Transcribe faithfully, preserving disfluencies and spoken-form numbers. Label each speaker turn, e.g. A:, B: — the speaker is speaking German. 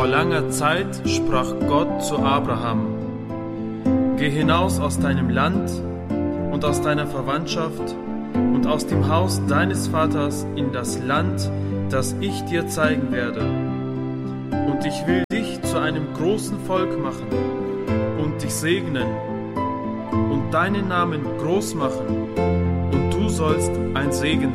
A: Vor langer Zeit sprach Gott zu Abraham: Geh hinaus aus deinem Land und aus deiner Verwandtschaft und aus dem Haus deines Vaters in das Land, das ich dir zeigen werde. Und ich will dich zu einem großen Volk machen und dich segnen und deinen Namen groß machen, und du sollst ein Segen